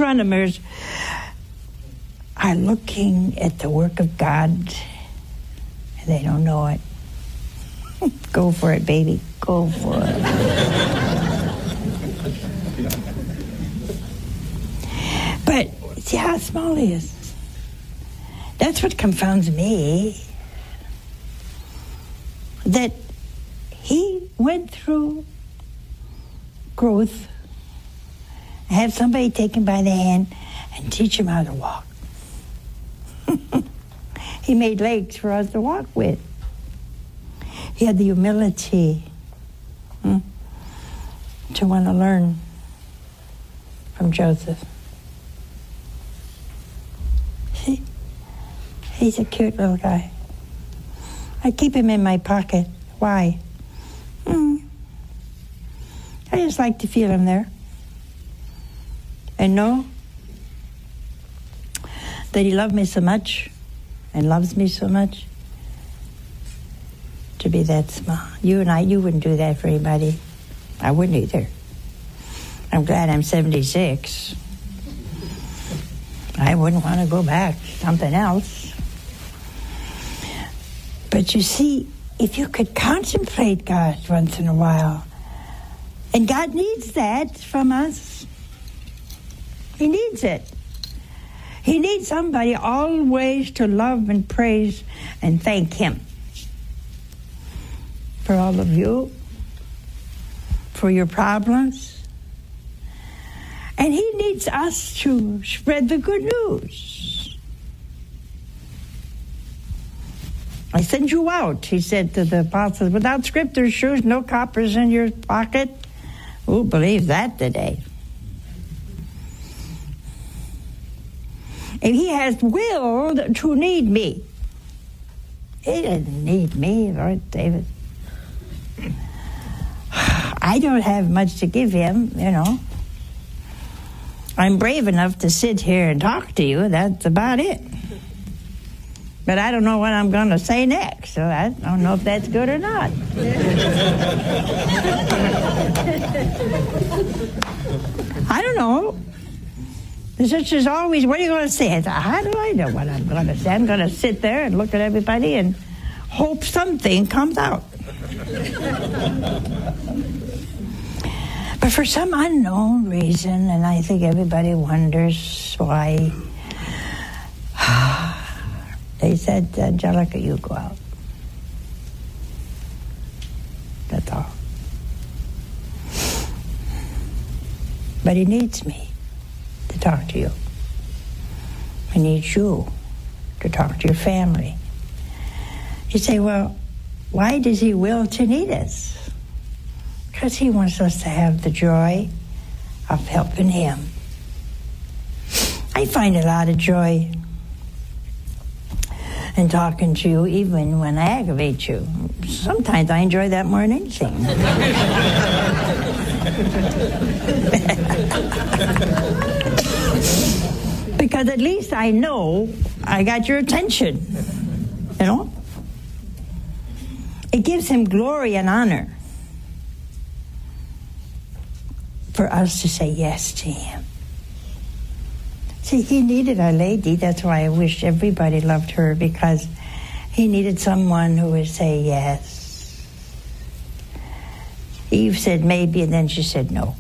astronomers are looking at the work of God, and they don't know it. Go for it, baby. Go for it. But see how small he is. That's what confounds me. That he went through growth, have somebody take him by the hand and teach him how to walk. He made legs for us to walk with. He had the humility to want to learn from Joseph. See? He's a cute little guy. I keep him in my pocket. Why? I just like to feel him there. And know that he loved me so much and loves me so much to be that small. You wouldn't do that for anybody. I wouldn't either. I'm glad I'm 76. I wouldn't want to go back to something else. But you see, if you could contemplate God once in a while, and God needs that from us. He needs it. He needs somebody always to love and praise and thank him for all of you, for your problems. And he needs us to spread the good news. I send you out, he said to the apostles, without scriptures, shoes, no coppers in your pocket. Who believes that today? And he has willed to need me. He didn't need me, Lord David. I don't have much to give him, you know. I'm brave enough to sit here and talk to you. That's about it. But I don't know what I'm going to say next, so I don't know if that's good or not. I don't know. The sister's always, what are you going to say? I said, how do I know what I'm going to say? I'm going to sit there and look at everybody and hope something comes out. But for some unknown reason, and I think everybody wonders why, they said, Angelica, you go out. That's all. But he needs me to talk to you. He needs you to talk to your family. You say, well, why does he will to need us? Because he wants us to have the joy of helping him. I find a lot of joy in talking to you, even when I aggravate you. Sometimes I enjoy that more than anything. Because at least I know I got your attention, you know? It gives him glory and honor for us to say yes to him. See, he needed a lady. That's why I wish everybody loved her, because he needed someone who would say yes. Eve said maybe, and then she said no.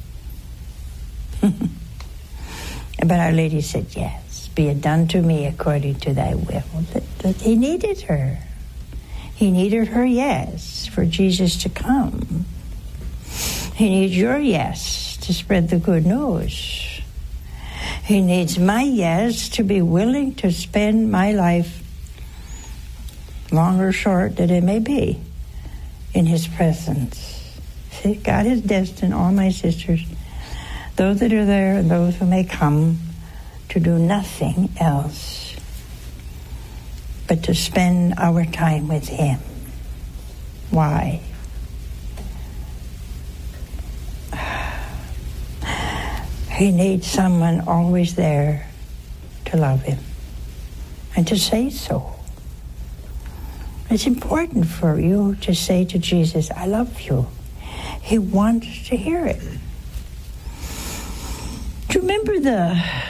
But Our Lady said yes. Be it done to me according to thy will. But he needed her. He needed her yes for Jesus to come. He needs your yes to spread the good news. He needs my yes to be willing to spend my life, long or short that it may be, in his presence. See, God has destined all my sisters, those that are there and those who may come, to do nothing else but to spend our time with him. Why? He needs someone always there to love him and to say so. It's important for you to say to Jesus, I love you. He wants to hear it. Do you remember the